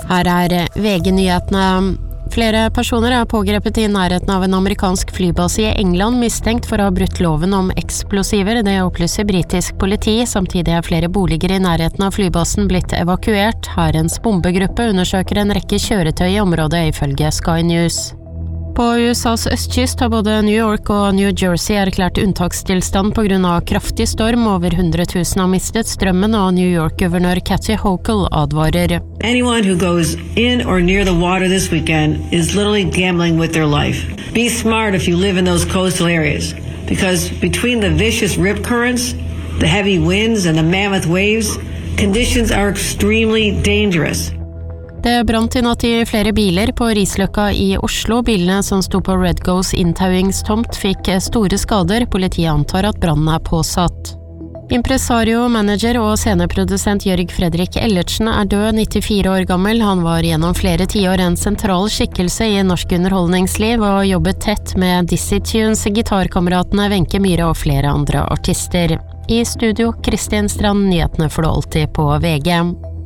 Her VG-nyhetene. Flere personer pågrepet I nærheten av en amerikansk flybase I England mistenkt for å ha brutt loven om eksplosiver. Det opplyser britisk politi. Samtidig flere boliger I nærheten av flybasen blitt evakuert. Hærens bombegruppe undersøker en rekke kjøretøy I området ifølge Sky News. På USAs østkyst har både New York og New Jersey erklært unntakstilstand på grunn av kraftig storm. Over 100 000 har mistet strømmen, og New York-guvernør Kathy Hochul advarer. Anyone who goes in or near the water this weekend is literally gambling with their life. Be smart if you live in those coastal areas, because between the vicious rip currents, the heavy winds and the mammoth waves, conditions are extremely dangerous. Det brant I natt I flere biler på Risløkka I Oslo. Bilene som sto på Red Goes inntauingstomt fikk store skader. Politiet antar at brannen påsatt. Impresario, manager og sceneprodusent Jørg Fredrik Ellertsen død, 94 år gammel. Han var gjennom flere tiår en sentral skikkelse I norsk underholdningsliv og jobbet tett med Dizzy Tunes, gitarkameratene Wenche Myhre og flere andre artister. I studio, Kristin Strand, nyhetene får du alltid på VG.